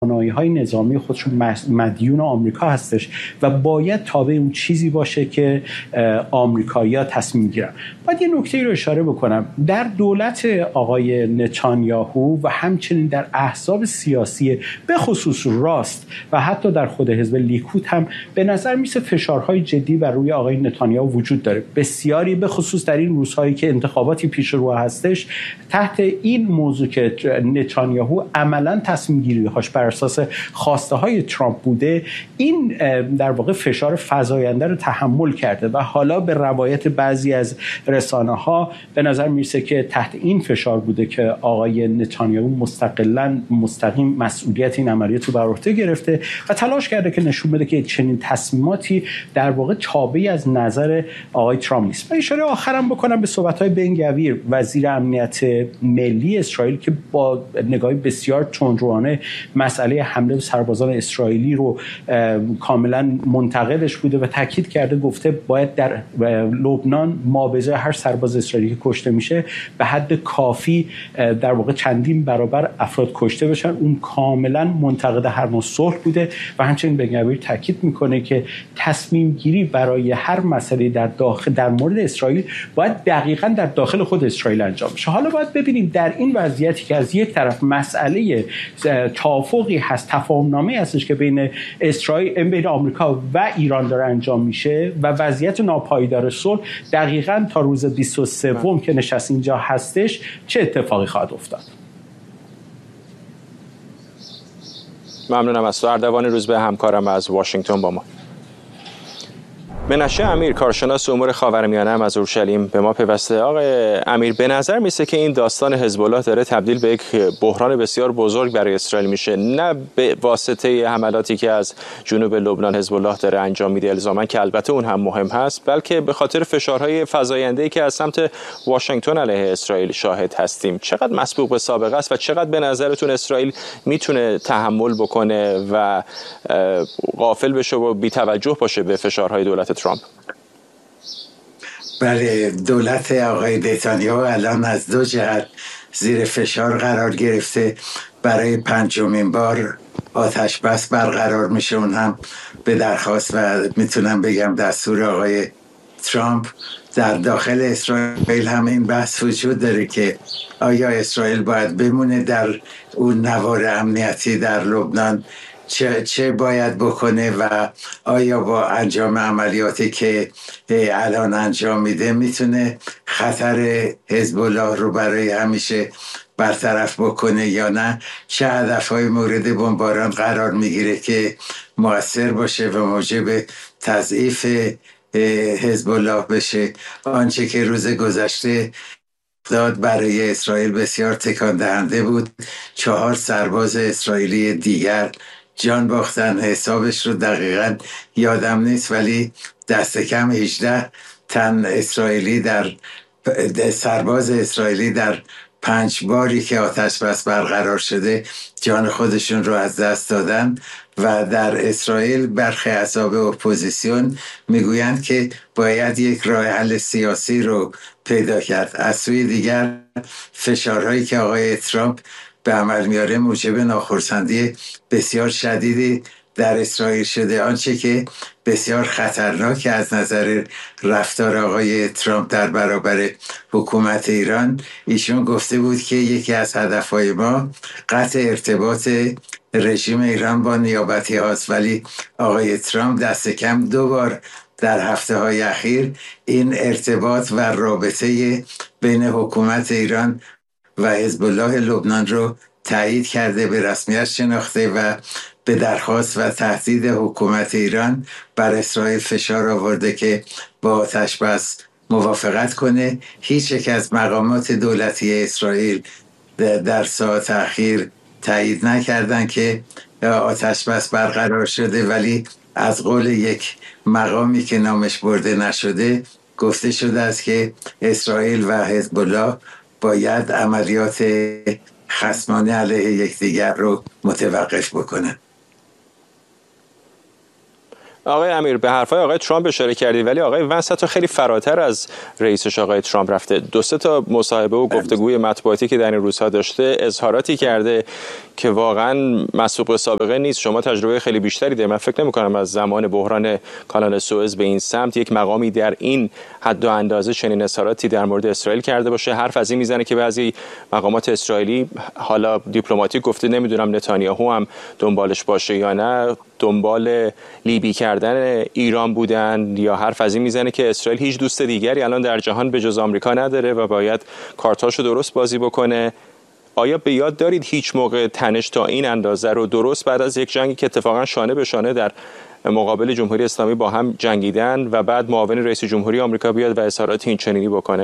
توانایی‌های نظامی خودشون مدیون آمریکا هستش و باید تابع اون چیزی باشه که آمریکایی‌ها تصمیم می‌گیرن. باید یه نکته رو اشاره بکنم، در دولت آقای نتانیاهو و همچنین در احزاب سیاسی به خصوص راست و حتی در خود حزب لیکود هم به نظر میسه فشارهای جدی بر روی آقای نتانیاهو وجود داره. بسیاری به خصوص در این روزهایی که انتخاباتی پیش رو هستش تحت این موضوع که نتانیاهو عملاً تصمیم گیری‌هاش بر اساس خواسته های ترامپ بوده، این در واقع فشار فزاینده رو تحمل کرده و حالا به روایت بعضی از رسانه ها به نظر میرسه که تحت این فشار بوده که آقای نتانیاهو مستقیم مسئولیت این عملیات رو بر عهده گرفته و تلاش کرده که نشون بده که چنین تصمیماتی در واقع تابعی از نظر آقای ترامپ نیست. و اشاره آخرم بکنم به صحبت‌های بن گویر وزیر امنیت ملی اسرائیل که با نگاهی بسیار تندروانه مسئله حمله به سربازان اسرائیلی رو کاملا منتقدش بوده و تاکید کرده، گفته باید در لبنان مابعضای هر سرباز اسرائیلی که کشته میشه به حد کافی در واقع چندین برابر افراد کشته بشن. اون کاملا منتقد هر نوع صلح بوده و همچنین بن گویر تاکید میکنه که تصمیم گیری برای هر مسئله در مورد اسرائیل باید دقیقاً در داخل خود اسرائیل انجام بشه. حالا باید ببینیم در این وضعیتی که از یک طرف مسئله توافقی هست، تفاهم‌نامه‌ای هستش که بین آمریکا و ایران داره انجام میشه و وضعیت ناپایدار صلح، دقیقاً تا روز 23 که نشست اینجا هستش چه اتفاقی خواهد افتاد؟ ممنونم از تو. اردوان روزبه همکارم از واشنگتن با ما. منشه امیر، کارشناس امور خاورمیانه هم از اورشلیم به ما پیوسته. آقای امیر، به نظر میسه که این داستان حزب الله داره تبدیل به یک بحران بسیار بزرگ برای اسرائیل میشه، نه به واسطه حملاتی که از جنوب لبنان حزب الله داره انجام میده الزاما، که البته اون هم مهم هست، بلکه به خاطر فشارهای فزاینده‌ای که از سمت واشنگتن علیه اسرائیل شاهد هستیم. چقدر مسبوق به سابقه است و چقدر به نظرتون اسرائیل میتونه تحمل بکنه و غافل بشه و بی‌توجه باشه به فشارهای دولت ترامپ؟ بله، دولت آقای نتانیاهو الان از دو جهت زیر فشار قرار گرفته. برای 5مین بار آتش بس برقرار میشه، اون هم به درخواست و میتونم بگم دستور آقای ترامپ. در داخل اسرائیل هم این بحث وجود داره که آیا اسرائیل باید بمونه در اون نوار امنیتی در لبنان، چه باید بکنه و آیا با انجام عملیاتی که الان انجام میده میتونه خطر حزب الله رو برای همیشه برطرف بکنه یا نه، چه هدفهای مورد بمباران قرار میگیره که مؤثر باشه و موجب تضعیف حزب الله بشه. آنچه که روز گذشته داد برای اسرائیل بسیار تکان دهنده بود. 4 سرباز اسرائیلی دیگر جان باختن، حسابش رو دقیقاً یادم نیست ولی دست کم 18 تن اسرائیلی سرباز اسرائیلی در 5 باری که آتش بس برقرار شده جان خودشون رو از دست دادن. و در اسرائیل برخی احزاب اپوزیسیون میگویند که باید یک راه حل سیاسی رو پیدا کرد. از سوی دیگر فشارهایی که آقای ترامپ به عمل میاره موجب ناخرسندی بسیار شدیدی در اسرائیل شده. آنچه که بسیار خطرناک از نظر رفتار آقای ترامپ در برابر حکومت ایران، ایشون گفته بود که یکی از هدفهای ما قطع ارتباط رژیم ایران با نیابتی هاست، ولی آقای ترامپ دست کم 2 بار در هفته‌های اخیر این ارتباط و رابطه بین حکومت ایران و حزب الله لبنان رو تایید کرده، به رسمیت شناخته و به درخواست و تهدید حکومت ایران بر اسرائیل فشار آورده که با آتش بس موافقت کنه. هیچ یک از مقامات دولتی اسرائیل در ساعات اخیر تایید نکردن که آتش بس برقرار شده، ولی از قول یک مقامی که نامش برده نشده گفته شده است که اسرائیل و حزب الله باید عملیات خصمانه علیه یکدیگر رو متوقف بکنن. آقای امیر، به حرفای آقای ترامپ اشاره کردید، ولی آقای ونس حتی خیلی فراتر از رئیسش آقای ترامپ رفته. 2-3 تا مصاحبه و گفتگوی مطبوعاتی که در این روزها داشته اظهاراتی کرده که واقعا مسبوق سابقه نیست. شما تجربه خیلی بیشتری دارید. من فکر نمی‌کنم از زمان بحران کانال سوئز به این سمت یک مقامی در این حد و اندازه چنین اظهاراتی در مورد اسرائیل کرده باشه. حرف از این میزنه که بعضی مقامات اسرائیلی، حالا دیپلماتیک گفته، نمیدونم نتانیاهو هم دنبالش باشه یا نه، دنبال لیبی کردن ایران بودن، یا حرف از این میزنه که اسرائیل هیچ دوست دیگری الان در جهان به جز آمریکا نداره و باید کارتاشو درست بازی بکنه. آیا به یاد دارید هیچ موقع تنش تا این اندازه رو درست بعد از یک جنگی که اتفاقا شانه به شانه در مقابل جمهوری اسلامی با هم جنگیدن و بعد معاون رئیس جمهوری آمریکا بیاد و اظهارات این چنینی بکنه؟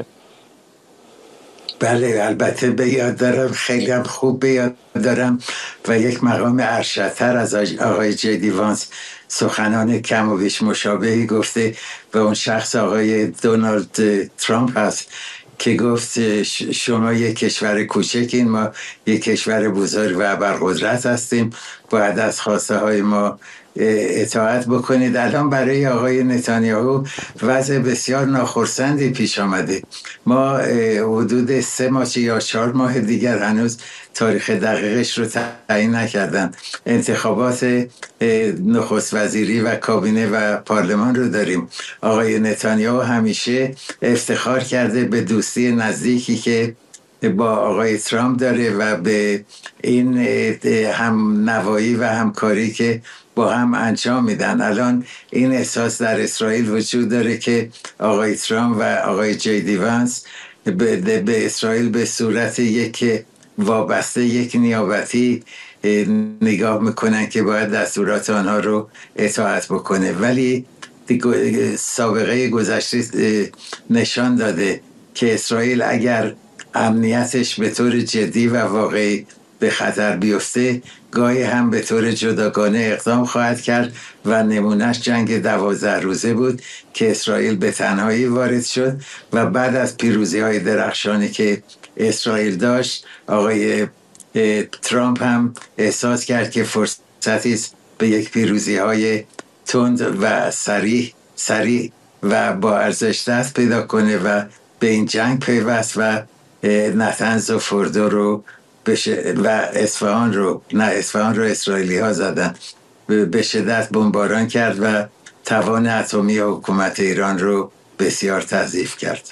بله البته به یاد دارم، خیلی هم خوب به یاد دارم و یک مقام ارشدتر از آقای جدی وانس سخنان کم و بیش مشابهی گفته و اون شخص آقای دونالد ترامپ هست که گفت شما یک کشور کوچکین، ما یک کشور بزرگ و ابرقدرت هستیم، باید از خواسته های ما اطاعت بکنید. الان برای آقای نتانیاهو وضع بسیار ناخرسندی پیش آمده. ما حدود 3 ماه یا 4 ماه دیگر هنوز تاریخ دقیقش رو تعیین نکردن. انتخابات نخست وزیری و کابینه و پارلمان رو داریم. آقای نتانیاهو همیشه افتخار کرده به دوستی نزدیکی که با آقای ترامپ داره و به این هم نوایی و همکاری که با هم انجام میدن. الان این احساس در اسرائیل وجود داره که آقای ترامپ و آقای جدی وانس به اسرائیل به صورت یک وابسته، یک نیابتی نگاه میکنن که باید دستورات آنها رو اطاعت بکنه. ولی سابقه گذشته نشان داده که اسرائیل اگر امنیتش به طور جدی و واقعی به خطر بیفته، گاهی هم به طور جداگانه اقدام خواهد کرد و نمونهش جنگ 12 روزه بود که اسرائیل به تنهایی وارد شد و بعد از پیروزی‌های درخشانی که اسرائیل داشت، آقای ترامپ هم احساس کرد که فرصتی است به یک پیروزی‌های تند و سریع و با ارزش دست پیدا کنه و به این جنگ پیوست و نتنز و فردو رو و اصفهان رو اسرائیلی ها زدن، به شدت بمباران کرد و توان اتمی حکومت ایران رو بسیار تضعیف کرد.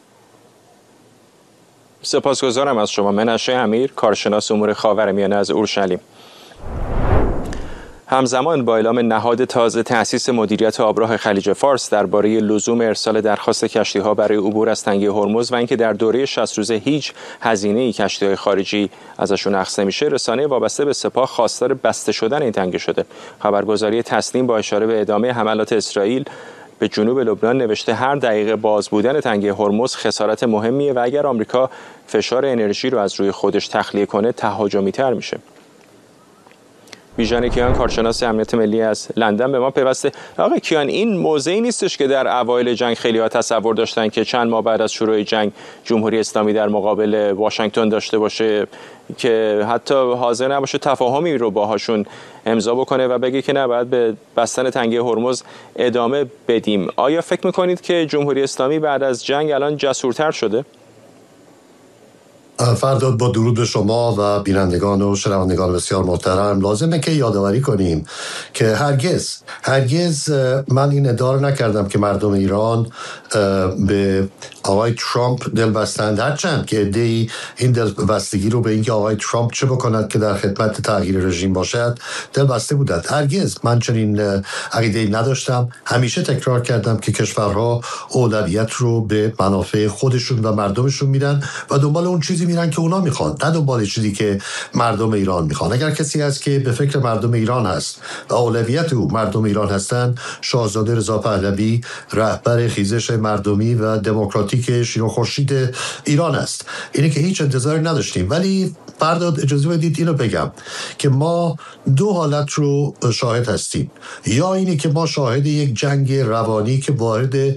سپاسگزارم از شما. منشه امیر، کارشناس امور خاورمیانه از اورشلیم. همزمان با اعلام نهاد تازه تأسیس مدیریت آبراه خلیج فارس درباره لزوم ارسال درخواست کشتی‌ها برای عبور از تنگه هرمز و اینکه در دوره 60 روزه هیچ هزینه‌ای کشتی‌های خارجی ازشون اخذ نمیشه، رسانه وابسته به سپاه خواستار بسته شدن این تنگه شده. خبرگزاری تسنیم با اشاره به ادامه حملات اسرائیل به جنوب لبنان نوشته هر دقیقه باز بودن تنگه هرمز خسارت مهمیه و اگر آمریکا فشار انرژی رو از روی خودش تخلیه کنه تهاجمی‌تر میشه. بیژن کیان، کارشناس امنیت ملی از لندن، به ما پیوسته. آقای کیان، این موضعی نیستش که در اوایل جنگ خیلی‌ها تصور داشتن که چند ماه بعد از شروع جنگ جمهوری اسلامی در مقابل واشنگتن داشته باشه که حتی حاضر نباشه تفاهمی رو باهاشون امضا بکنه و بگه که نه، باید به بستن تنگه هرمز ادامه بدیم. آیا فکر میکنید که جمهوری اسلامی بعد از جنگ الان جسورتر شده؟ فرداد، با درود به شما و بینندگان و شنوندگان بسیار محترم، لازمه که یادآوری کنیم که هرگز من این ادعا رو نکردم که مردم ایران به آقای ترامپ دل بستند، هرچند که عده‌ای این دل بستگی رو به اینکه آقای ترامپ چه بکند که در خدمت تغییر رژیم باشد دل بسته بودند. هرگز من چنین عقیده‌ای نداشتم. همیشه تکرار کردم که کشورها اولویت رو به منافع خودشون و مردمشون میدن و دنبال اون چیزی میرن که اونا میخوان، نه دنبال چیزی که مردم ایران میخوان. اگر کسی هست که به فکر مردم ایران هست و اولویت او مردم ایران هستن، شاهزاده رضا پهلوی رهبر خیزش مردمی و دموکراتیک شیر و خورشید ایران است. اینه که هیچ انتظاری نداشتیم. ولی فرداد اجازه بدید اینو بگم که ما دو حالت رو شاهد هستیم. یا اینه که ما شاهد یک جنگ روانی که وارد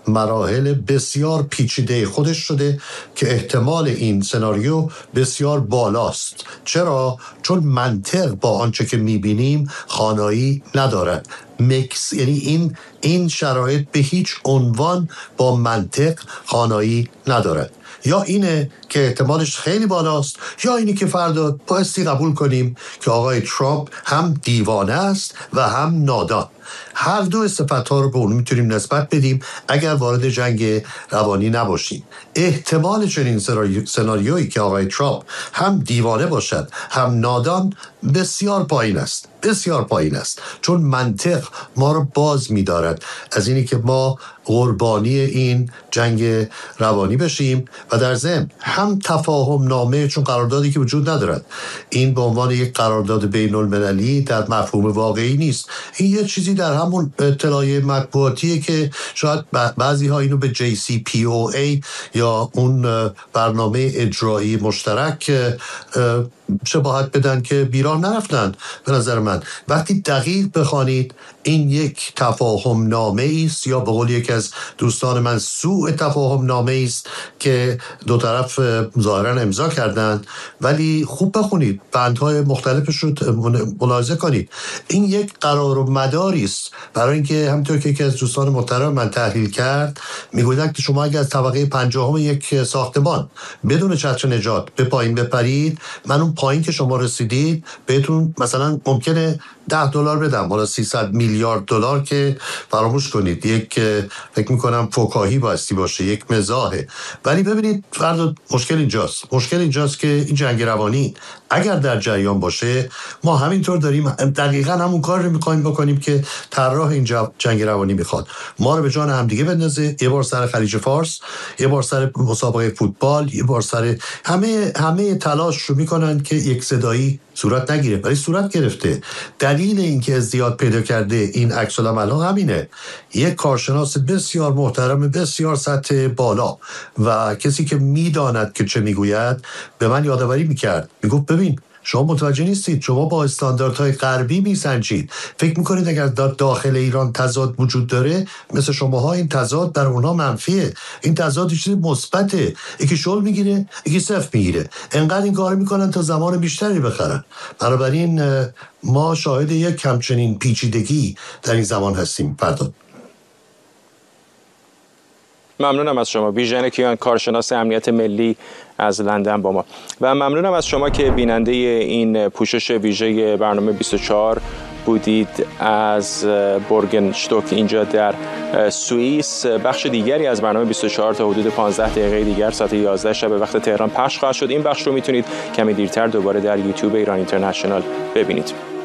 مراحل بسیار پیچیده خودش شده که احتمال این سناریو بسیار بالاست. چرا؟ چون منطق با آنچه که میبینیم خانایی ندارد. مکس، یعنی این شرایط به هیچ عنوان با منطق خانایی ندارد. یا اینه که احتمالش خیلی بالاست، یا اینی که فردا بایستی قبول کنیم که آقای ترامپ هم دیوانه است و هم نادان. هر دو صفت‌ها رو به اون میتونیم نسبت بدیم اگر وارد جنگ روانی نباشیم. احتمال چنین سناریویی که آقای ترامپ هم دیوانه باشد هم نادان بسیار پایین است، بسیار پایین است، چون منطق ما رو باز می‌دارد از اینی که ما قربانی این جنگ روانی بشیم و در ضمن هم تفاهم نامه، چون قراردادی که وجود ندارد، این به عنوان یک قرارداد بین المللی در مفهوم واقعی نیست. این یه چیزی در همون اطلاعیه مطبوعاتیه که شاید بعضی ها اینو به JCPOA یا اون برنامه اجرایی مشترک شباهت بدن که بیراه نرفتن. به نظر من وقتی دقیق بخوانید این یک تفاهم نامه است، یا به قول یکی از دوستان من سوء تفاهم نامه است که دو طرف ظاهرا امضا کردند، ولی خوب بخونید، بندهای مختلفش رو ملاحظه کنید. این یک قرار و مداری است برای اینکه همونطور که یکی از دوستان محترم من تحلیل کرد، میگویند که شما اگر از طبقه 50 یک ساختمان بدون چتر نجات به پایین بپرید، من اون پایین که شما رسیدید بهتون مثلا ممکنه $10 بدم، حالا 300 میلیارد دلار که فراموش کنید، یک فکر میکنم فکاهی بایستی باشه، یک مزاحه. ولی ببینید فردا مشکل اینجاست که این جنگ روانی اگر در جریان باشه، ما همینطور داریم دقیقاً همون کار رو میخوایم بکنیم که طراح این جنگ روانی میخواد. ما رو به جان همدیگه بندازه، یه بار سر خلیج فارس، یه بار سر مسابقه فوتبال، یه بار سر همه تلاش رو میکنن که یک صدایی صورت نگیره، ولی صورت گرفته. دلیل اینکه ازدیاد پیدا کرده این عکس العمل همینه. یک کارشناس بسیار محترم، بسیار سطح بالا و کسی که میداند که چه میگوید به من یادآوری میکرد، میگفت ببین شما متوجه نیستید، شما با استانداردهای غربی میسنجید، فکر میکنید اگر در داخل ایران تضاد وجود داره مثل شماها این تضاد در اونها منفیه. این تضاد چیز مثبته، یکی شل میگیره یکی صفر میگیره، انقدر این کار میکنن تا زمان بیشتری بخرن. بنابراین ما شاهد یک همچنین پیچیدگی در این زمان هستیم. پرداد ممنونم از شما بیژن کیان، کارشناس امنیت ملی از لندن با ما، و ممنونم از شما که بیننده این پوشش ویژه برنامه 24 بودید از بورگنشتوک اینجا در سوئیس. بخش دیگری از برنامه 24 تا حدود 15 دقیقه دیگر ساعت 11 شب به وقت تهران پخش خواهد شد. این بخش رو میتونید کمی دیرتر دوباره در یوتیوب ایران اینترنشنال ببینید.